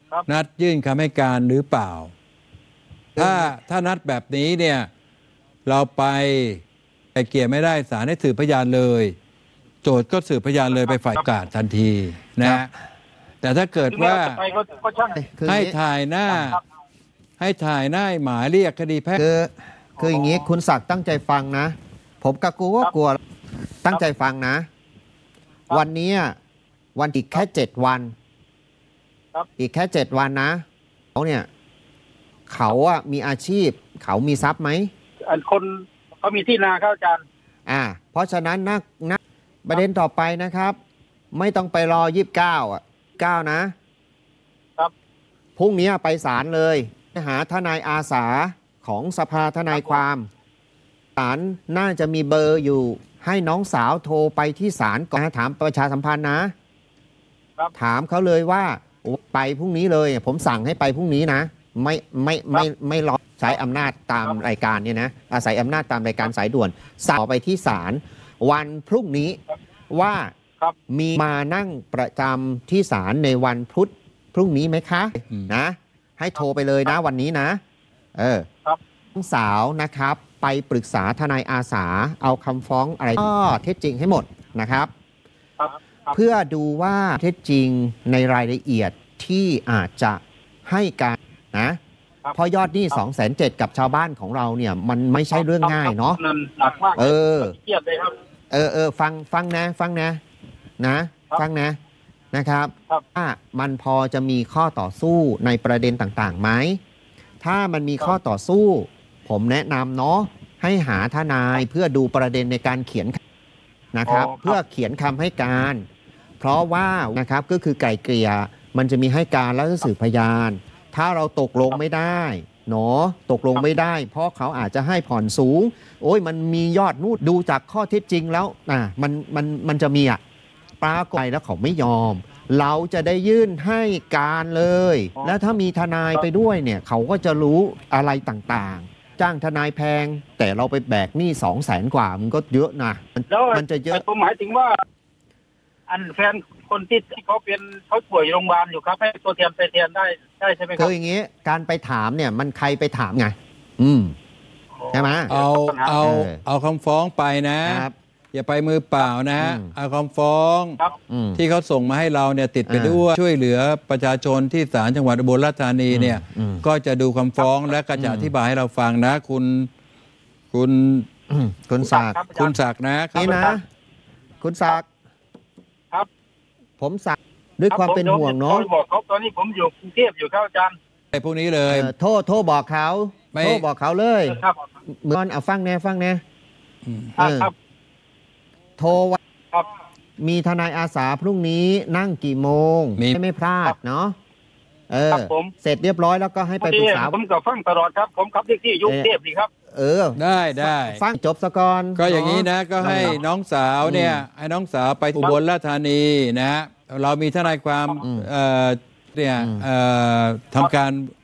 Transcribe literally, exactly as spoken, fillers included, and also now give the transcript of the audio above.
นัดยื่นคำให้การหรือเปล่าถ้าถ้านัดแบบนี้เนี่ยเราไปไกลเกลี่ยไม่ได้ศาลให้สืบพยานเลยโจทย์ก็สืบพยานเลยไปฝ่ายกาดทันทีนะแต่ถ้าเกิดว่าให้ถ่ายหน้าให้ถ่ายหน้าหมายเรียกคดีแพ่งคือคืออย่างนี้คุณศักดิ์ตั้งใจฟังนะผมกับกูก็กลัวตั้งใจฟังนะวันนี้วันอีกแค่เจ็ดวันอีกแค่เจ็ดวันนะเขาเนี่ยเขาอะมีอาชีพเขามีทรัพย์ไหมอันคนเขามีที่นาครับอาจารย์อ่าเพราะฉะนั้นนักนักประเด็นต่อไปนะครับไม่ต้องไปรอยี่สิบเก้าอ่ะเก้านะครับพรุ่งนี้ไปศาลเลยหาทนายอาสาของสภาทนายความศาลน่าจะมีเบอร์อยู่ให้น้องสาวโทรไปที่ศาลก่อนถามประชาสัมพันธ์นะถามเขาเลยว่าไปพรุ่งนี้เลยผมสั่งให้ไปพรุ่งนี้นะไม่ไม่ไม่ไม่รอใช้อำนาจตามรายการเนี่ยนะอาศัยอำนาจตามรายการสายด่วนสั่งไปที่ศาลวันพรุ่งนี้ว่ามีมานั่งประจำที่ศาลในวันพุธพรุ่งนี้ไหมคะนะให้โทรไปเลยนะวันนี้นะเออน้องสาวนะครับไปปรึกษาทนายอาสาเอาคำฟ้องอะไรก็เท็จจริงให้หมดนะครับเพื่อดูว่าเท็จจริงในรายละเอียดที่อาจจะให้การนะเพราะยอดหนี้สองแสนเจ็ดกับชาวบ้านของเราเนี่ยมันไม่ใช่เรื่องง่ายเนาะเออเออเออฟังฟังนะฟังนะนะฟังนะนะครับว่ามันพอจะมีข้อต่อสู้ในประเด็นต่างๆไหมถ้ามันมีข้อต่อสู้ผมแนะนำเนาะให้หาทนายเพื่อดูประเด็นในการเขียนนะครับเพื่อเขียนคำให้การเพราะว่านะครับก็คือไก่เกลี่ยมันจะมีให้การและสืบพยานถ้าเราตกลงไม่ได้เนาะตกลงไม่ได้เพราะเขาอาจจะให้ผ่อนสูงโอ้ยมันมียอดนู่นดูจากข้อเท็จจริงแล้วอ่ะมันมันมันจะมีอ่ะปรากฏแล้วเขาไม่ยอมเราจะได้ยื่นให้การเลยและถ้ามีทนายไปด้วยเนี่ยเขาก็จะรู้อะไรต่างๆจ้างทนายแพงแต่เราไปแบกหนี้สองแสนกว่ามันก็เยอะนะมันจะเยอะผมหมายถึงว่าอันแฟนคนที่เขาเป็นเขาป่วยโรงพยาบาลอยู่ครับให้ตัวแทนไปแทนได้ได้ใช่ไหมครับคืออย่างนี้การไปถามเนี่ยมันใครไปถามไงอืมใช่ไหมเอาเอาเอาคำฟ้องไปนะอย่าไปมือเปล่านะเอาคำฟ้องที่เขาส่งมาให้เราเนี่ยติดไปด้วยช่วยเหลือประชาชนที่ศาลจังหวัดอุบลราชธานีเนี่ยก็จะดูคำฟ้องและก็จะอธิบายให้เราฟังนะคุณคุณคุณศักดิ์คุณศักดิ์นะนี่นะคุณศักดิ์ครับผมศักดิ์ด้วยความเป็นห่วงเนาะบอกเขาตอนนี้ผมอยู่กรุงเทพอยู่ครับอาจารย์ไอ้พวกนี้เลยโทษโทษบอกเขาโทษบอกเขาเลยเหมือนเอาฟังแน่ฟังแน่ครับโทรว่ามีทนายอาสาพรุ่งนี้นั่งกี่โมงไม่ไม่พลาดเนาะเออเสร็จเรียบร้อยแล้วก็ให้ไปปรึกษาผมกับฟังตลอดครับผมขับแท็กซี่ยุ่งเทพดีครับเออได้ได้ฟังจบสก่อนก็อย่างนี้นะก็ให้น้องสาวเนี่ยให้น้องสาวไปอุบลราชธานีนะเรามีทนายความเอ่อเนี่ยเอ่อทำการ